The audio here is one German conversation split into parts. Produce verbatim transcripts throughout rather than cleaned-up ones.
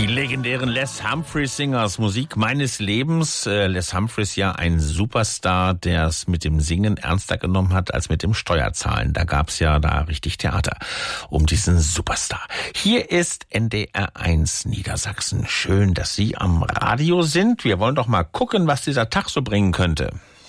Die legendären Les Humphreys Singers, Musik meines Lebens. Äh, Les Humphreys ja ein Superstar, der es mit dem Singen ernster genommen hat als mit dem Steuerzahlen. Da gab's ja da richtig Theater um diesen Superstar. Hier ist N D R eins Niedersachsen. Schön, dass Sie am Radio sind. Wir wollen doch mal gucken, was dieser Tag so bringen könnte.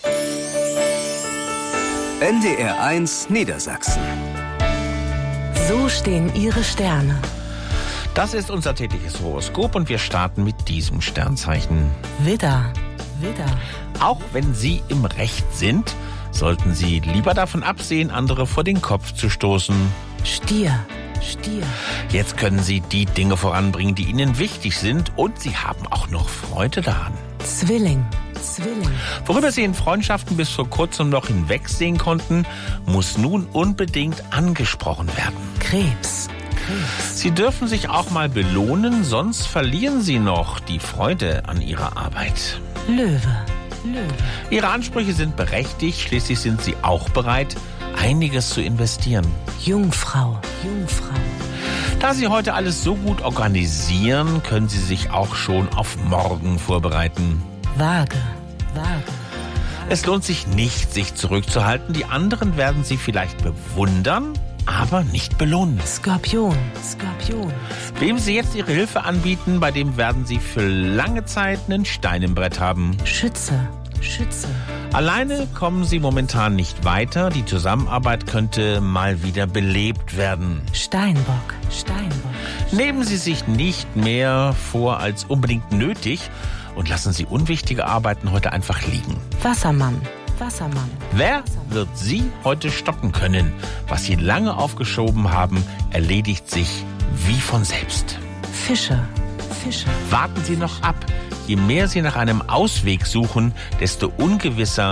N D R eins Niedersachsen. So stehen Ihre Sterne. Das ist unser tägliches Horoskop und wir starten mit diesem Sternzeichen. Widder, Widder. Auch wenn Sie im Recht sind, sollten Sie lieber davon absehen, andere vor den Kopf zu stoßen. Stier, Stier. Jetzt können Sie die Dinge voranbringen, die Ihnen wichtig sind, und Sie haben auch noch Freude daran. Zwilling, Zwilling. Worüber Sie in Freundschaften bis vor kurzem noch hinwegsehen konnten, muss nun unbedingt angesprochen werden. Krebs, Krebs. Sie dürfen sich auch mal belohnen, sonst verlieren Sie noch die Freude an Ihrer Arbeit. Löwe, Löwe. Ihre Ansprüche sind berechtigt, schließlich sind Sie auch bereit, einiges zu investieren. Jungfrau, Jungfrau. Da Sie heute alles so gut organisieren, können Sie sich auch schon auf morgen vorbereiten. Waage, Waage. Es lohnt sich nicht, sich zurückzuhalten. Die anderen werden Sie vielleicht bewundern, aber nicht belohnen. Skorpion, Skorpion. Wem Sie jetzt Ihre Hilfe anbieten, bei dem werden Sie für lange Zeit einen Stein im Brett haben. Schütze, Schütze. Alleine kommen Sie momentan nicht weiter. Die Zusammenarbeit könnte mal wieder belebt werden. Steinbock, Steinbock. Nehmen Sie sich nicht mehr vor als unbedingt nötig und lassen Sie unwichtige Arbeiten heute einfach liegen. Wassermann, Wassermann. Wer wird Sie heute stoppen können? Was Sie lange aufgeschoben haben, erledigt sich wie von selbst. Fische, Fische. Warten Sie noch ab. Je mehr Sie nach einem Ausweg suchen, desto ungewisser